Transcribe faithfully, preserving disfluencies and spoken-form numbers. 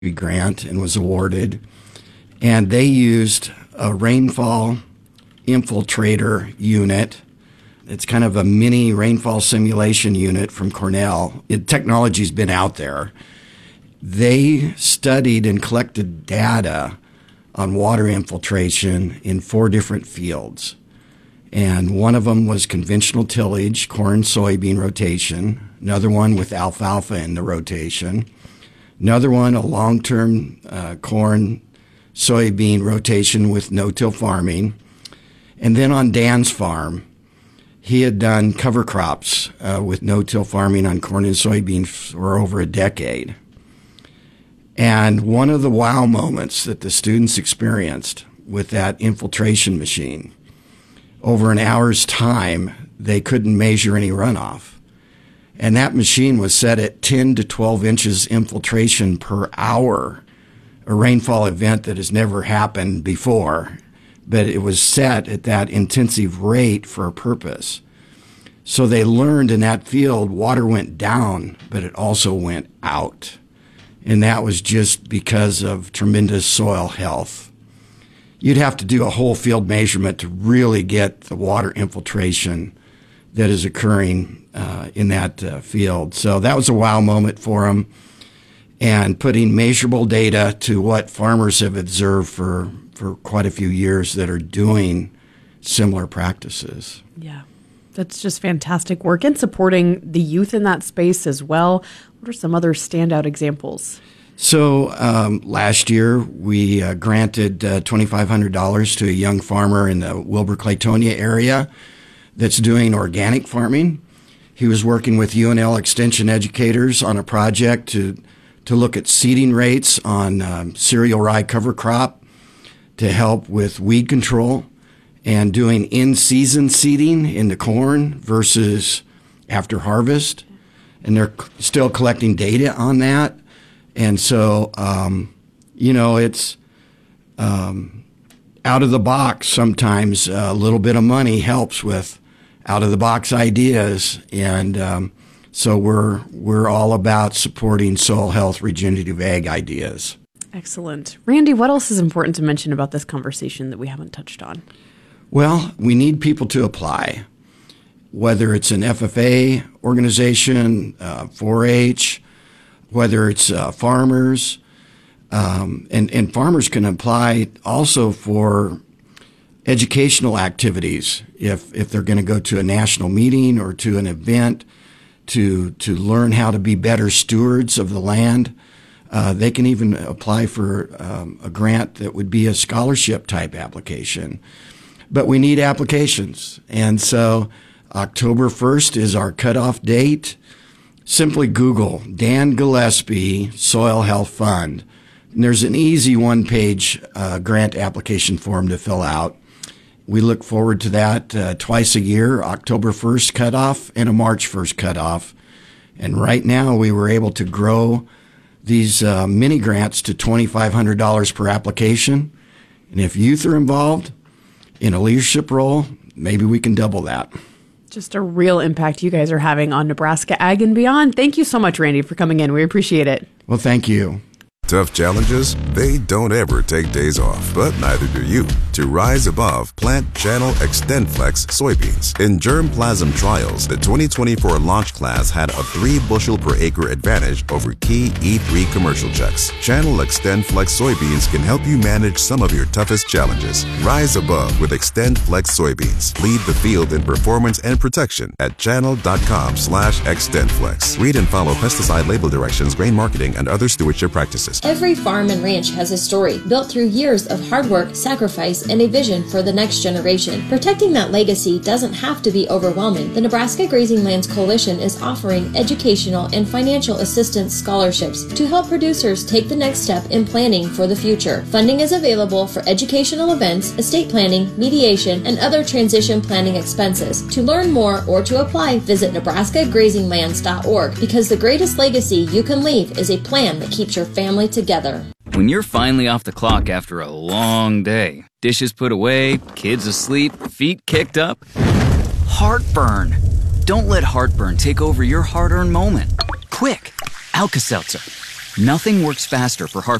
grant and was awarded. And they used a rainfall infiltrator unit. It's kind of a mini rainfall simulation unit from Cornell. It, technology's been out there. They studied and collected data on water infiltration in four different fields. And one of them was conventional tillage, corn, soybean rotation. Another one with alfalfa in the rotation. Another one, a long-term uh, corn, soybean rotation with no-till farming. And then on Dan's farm, he had done cover crops uh, with no-till farming on corn and soybean for over a decade. And one of the wow moments that the students experienced with that infiltration machine, over an hour's time, they couldn't measure any runoff. And that machine was set at ten to twelve inches infiltration per hour, a rainfall event that has never happened before, but it was set at that intensive rate for a purpose. So they learned in that field, water went down, but it also went out. And that was just because of tremendous soil health. You'd have to do a whole field measurement to really get the water infiltration that is occurring uh, in that uh, field. So that was a wow moment for them. And putting measurable data to what farmers have observed for, for quite a few years that are doing similar practices. Yeah, that's just fantastic work, and supporting the youth in that space as well. What are some other standout examples? So um, last year, we uh, granted uh, twenty-five hundred dollars to a young farmer in the Wilber-Claytonia area that's doing organic farming. He was working with U N L Extension educators on a project to to look at seeding rates on um, cereal rye cover crop to help with weed control, and doing in-season seeding into corn versus after harvest. And they're still collecting data on that. And so, um, you know, it's um, out of the box. Sometimes a little bit of money helps with out of the box ideas. And um, so we're we're all about supporting soil health, regenerative ag ideas. Excellent. Randy, what else is important to mention about this conversation that we haven't touched on? Well, we need people to apply, whether it's an F F A organization, uh, four H, whether it's uh, farmers, um, and, and farmers can apply also for educational activities if, if they're going to go to a national meeting or to an event to, to learn how to be better stewards of the land. Uh, they can even apply for um, a grant that would be a scholarship type application. But we need applications. And so October first is our cutoff date. Simply Google Dan Gillespie Soil Health Fund. And there's an easy one-page uh, grant application form to fill out. We look forward to that uh, twice a year, October first cutoff and a March first cutoff. And right now we were able to grow these uh, mini grants to twenty-five hundred dollars per application. And if youth are involved in a leadership role, maybe we can double that. Just a real impact you guys are having on Nebraska Ag and beyond. Thank you so much, Randy, for coming in. We appreciate it. Well, thank you. Tough challenges? They don't ever take days off, but neither do you. To rise above, plant Channel XtendFlex soybeans. In germplasm trials, the twenty twenty-four launch class had a three bushel per acre advantage over key E three commercial checks. Channel XtendFlex soybeans can help you manage some of your toughest challenges. Rise above with XtendFlex soybeans. Lead the field in performance and protection at channel.com slash XtendFlex. Read and follow pesticide label directions, grain marketing, and other stewardship practices. Every farm and ranch has a story built through years of hard work, sacrifice, and a vision for the next generation. Protecting that legacy doesn't have to be overwhelming. The Nebraska Grazing Lands Coalition is offering educational and financial assistance scholarships to help producers take the next step in planning for the future. Funding is available for educational events, estate planning, mediation, and other transition planning expenses. To learn more or to apply, visit nebraska grazing lands dot org, because the greatest legacy you can leave is a plan that keeps your family together. When you're finally off the clock after a long day, dishes put away, kids asleep, feet kicked up, heartburn. Don't let heartburn take over your hard-earned moment. Quick, Alka-Seltzer. Nothing works faster for heart